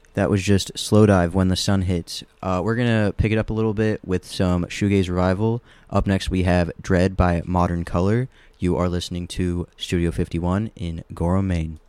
That was just Slow Dive When the Sun Hits. We're going to pick it up a little bit with some Shoegaze Revival. Up next, we have Dread by Modern Color. You are listening to Studio 51 in Gorham, Maine.